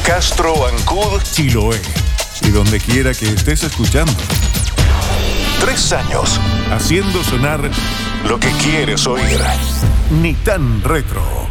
Castro, Ancud, Chiloé y donde quiera que estés escuchando. 3 años Haciendo sonar lo que quieres oír. Ni tan retro.